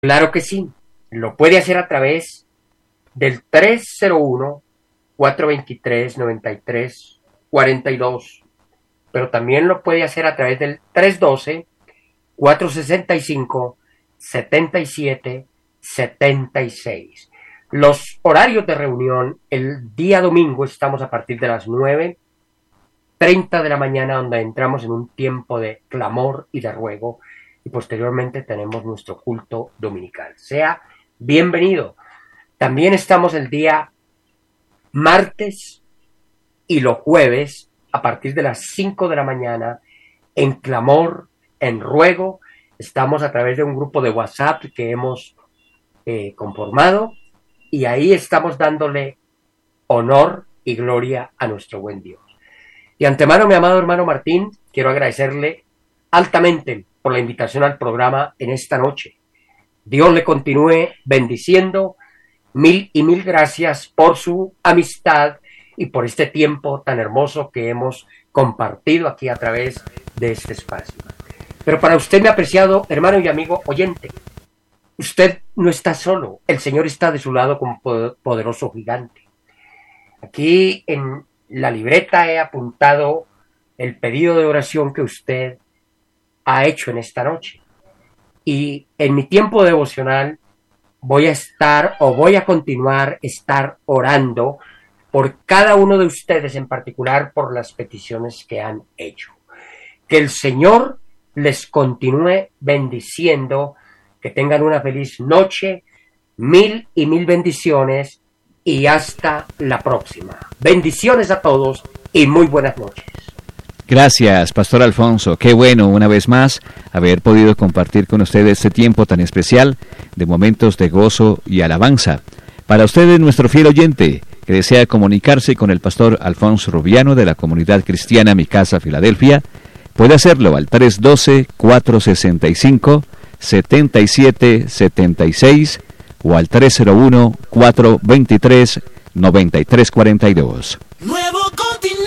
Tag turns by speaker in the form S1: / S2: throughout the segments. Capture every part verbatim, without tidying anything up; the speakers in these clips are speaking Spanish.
S1: Claro que sí, lo puede hacer a través del tres cero uno, cuatro dos tres, nueve tres cuatro dos, pero también lo puede hacer a través del tres uno dos, cuatro seis cinco, siete siete siete seis. Los horarios de reunión, el día domingo estamos a partir de las nueve treinta de la mañana, donde entramos en un tiempo de clamor y de ruego, y posteriormente tenemos nuestro culto dominical. Sea bienvenido. También estamos el día martes y los jueves a partir de las cinco de la mañana en clamor, en ruego. Estamos a través de un grupo de WhatsApp que hemos eh, conformado, y ahí estamos dándole honor y gloria a nuestro buen Dios. De antemano, mi amado hermano Martín, quiero agradecerle altamente por la invitación al programa en esta noche. Dios le continúe bendiciendo. Mil y mil gracias por su amistad y por este tiempo tan hermoso que hemos compartido aquí a través de este espacio. Pero para usted, mi apreciado hermano y amigo oyente, usted no está solo. El Señor está de su lado como poderoso gigante. Aquí en la libreta he apuntado el pedido de oración que usted ha hecho en esta noche. Y en mi tiempo devocional voy a estar o voy a continuar estar orando por cada uno de ustedes, en particular por las peticiones que han hecho. Que el Señor les continúe bendiciendo, que tengan una feliz noche, mil y mil bendiciones y hasta la próxima. Bendiciones a todos y muy buenas noches.
S2: Gracias, Pastor Alfonso. Qué bueno, una vez más, haber podido compartir con ustedes este tiempo tan especial de momentos de gozo y alabanza. Para ustedes, nuestro fiel oyente, que desea comunicarse con el Pastor Alfonso Rubiano de la Comunidad Cristiana Mi Casa, Filadelfia, puede hacerlo al tres uno dos, cuatro seis cinco, siete siete siete seis o al tres cero uno, cuatro dos tres, nueve tres cuatro dos.
S3: Nuevo Continente.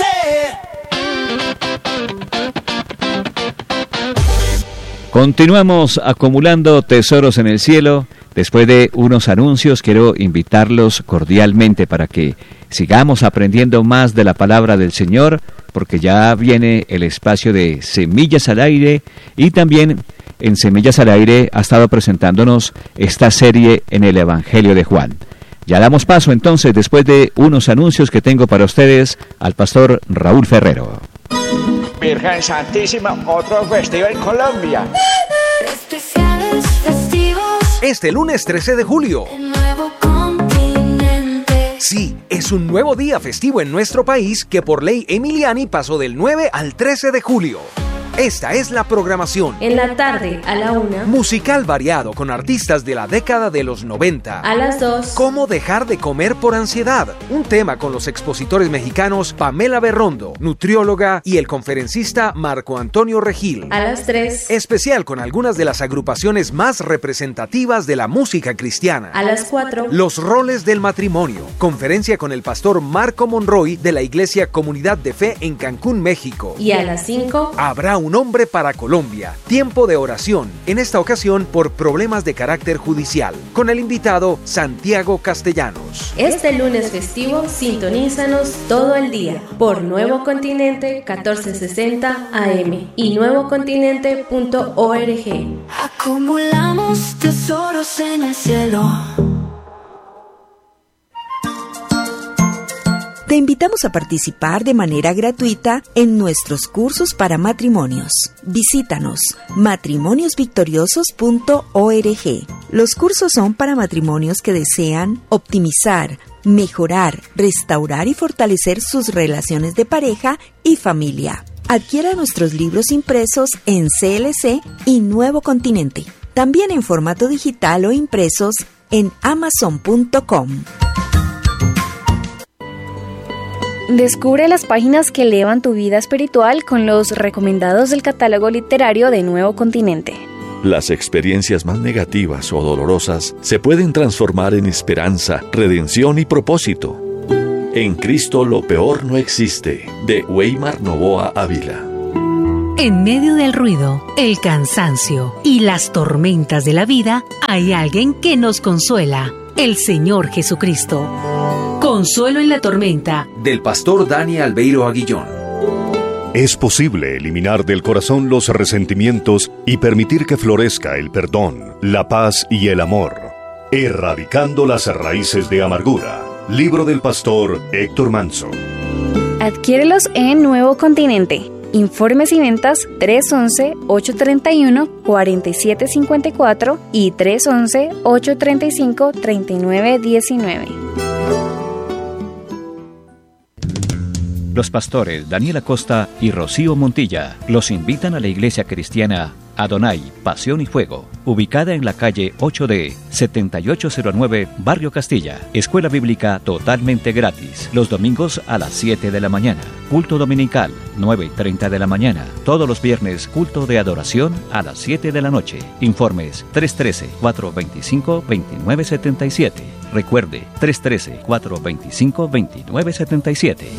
S2: Continuamos acumulando tesoros en el cielo. Después de unos anuncios, quiero invitarlos cordialmente para que sigamos aprendiendo más de la palabra del Señor, porque ya viene el espacio de Semillas al Aire, y también en Semillas al Aire ha estado presentándonos esta serie en el Evangelio de Juan. Ya damos paso entonces, después de unos anuncios que tengo para ustedes, al pastor Raúl Ferrero.
S4: Virgen Santísima, otro festivo en Colombia.
S5: Especiales festivos.
S6: Este lunes trece de julio.
S5: El nuevo continente.
S6: Sí, es un nuevo día festivo en nuestro país que por ley Emiliani pasó del nueve al trece de julio. Esta es la programación.
S7: En la tarde, a la una.
S6: Musical variado con artistas de la década de los noventa.
S7: A las dos.
S6: ¿Cómo dejar de comer por ansiedad? Un tema con los expositores mexicanos Pamela Berrondo, nutrióloga, y el conferencista Marco Antonio Regil.
S7: A las tres.
S6: Especial con algunas de las agrupaciones más representativas de la música cristiana.
S7: A las cuatro.
S6: Los roles del matrimonio. Conferencia con el pastor Marco Monroy de la Iglesia Comunidad de Fe en Cancún, México.
S7: Y a las cinco.
S6: Habrá un hombre para Colombia. Tiempo de oración, en esta ocasión por problemas de carácter judicial, con el invitado Santiago Castellanos.
S7: Este lunes festivo, sintonízanos todo el día por Nuevo Continente catorce sesenta A M y nuevo continente punto org.
S5: Acumulamos tesoros en el cielo.
S8: Te invitamos a participar de manera gratuita en nuestros cursos para matrimonios. Visítanos matrimonios victoriosos punto org. Los cursos son para matrimonios que desean optimizar, mejorar, restaurar y fortalecer sus relaciones de pareja y familia. Adquiera nuestros libros impresos en C L C y Nuevo Continente. También en formato digital o impresos en amazon punto com.
S9: Descubre las páginas que elevan tu vida espiritual con los recomendados del catálogo literario de Nuevo Continente.
S10: Las experiencias más negativas o dolorosas se pueden transformar en esperanza, redención y propósito. En Cristo lo peor no existe, de Weimar Novoa Ávila.
S3: En medio del ruido, el cansancio y las tormentas de la vida, hay alguien que nos consuela, el Señor Jesucristo. Consuelo en la tormenta,
S6: del pastor Dani Albeiro Aguillón.
S11: Es posible eliminar del corazón los resentimientos y permitir que florezca el perdón, la paz y el amor, erradicando las raíces de amargura. Libro del pastor Héctor Manso.
S9: Adquiérelos en Nuevo Continente. Informes y ventas tres once, ocho treinta y uno, cuarenta y siete cincuenta y cuatro y tres once, ocho treinta y cinco, treinta y nueve diecinueve.
S2: Los pastores Daniel Acosta y Rocío Montilla los invitan a la iglesia cristiana Adonai, Pasión y Fuego, ubicada en la calle ocho D, setenta y ocho cero nueve, Barrio Castilla. Escuela bíblica totalmente gratis, los domingos a las siete de la mañana. Culto dominical, nueve y treinta de la mañana. Todos los viernes, culto de adoración a las siete de la noche. Informes tres uno tres, cuatro dos cinco, dos nueve siete siete. Recuerde, tres uno tres, cuatro dos cinco, dos nueve siete siete.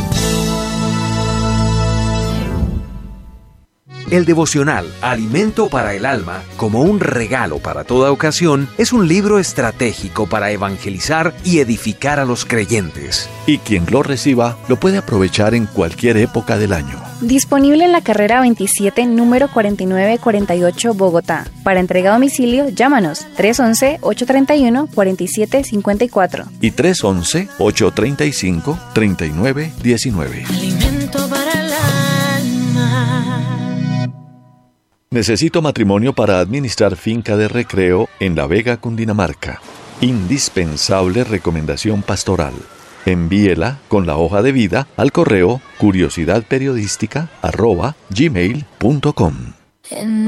S6: El devocional Alimento para el Alma, como un regalo para toda ocasión, es un libro estratégico para evangelizar y edificar a los creyentes.
S10: Y quien lo reciba lo puede aprovechar en cualquier época del año.
S9: Disponible en la carrera veintisiete, número cuarenta y nueve cuarenta y ocho, Bogotá. Para entrega a domicilio, llámanos tres once, ocho treinta y uno, cuarenta y siete cincuenta y cuatro.
S10: Y tres once, ocho treinta y cinco, treinta y nueve diecinueve.
S5: Alimento para el alma.
S10: Necesito matrimonio para administrar finca de recreo en La Vega, Cundinamarca. Indispensable recomendación pastoral. Envíela con la hoja de vida al correo curiosidadperiodística arroba gmail punto com.